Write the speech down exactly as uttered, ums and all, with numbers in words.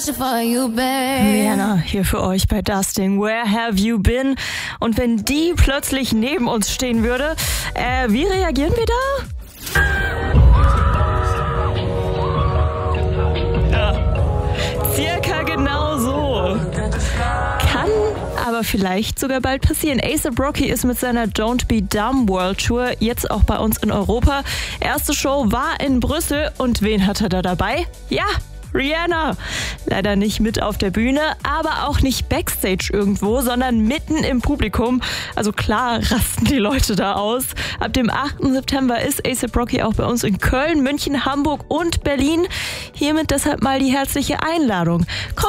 Rihanna hier für euch bei Dusting. Where have you been? Und wenn die plötzlich neben uns stehen würde, äh, wie reagieren wir da? Ja, circa genau so. Kann aber vielleicht sogar bald passieren. A$AP Rocky ist mit seiner Don't Be Dumb World Tour jetzt auch bei uns in Europa. Erste Show war in Brüssel und wen hat er da dabei? Ja, Rihanna. Leider nicht mit auf der Bühne, aber auch nicht Backstage irgendwo, sondern mitten im Publikum. Also klar rasten die Leute da aus. Ab dem achten September ist A$AP Rocky auch bei uns in Köln, München, Hamburg und Berlin. Hiermit deshalb mal die herzliche Einladung. Kommt